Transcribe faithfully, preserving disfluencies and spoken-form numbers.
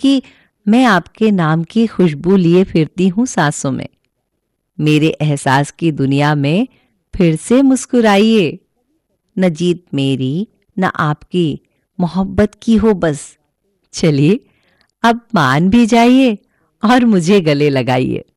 क्योंकि मैं आपके नाम की खुशबू लिए फिरती हूँ सांसों में। मेरे एहसास की दुनिया में फिर से मुस्कुराइए। न जीत मेरी न आपकी, मोहब्बत की हो बस। चलिए अब मान भी जाइए और मुझे गले लगाइए।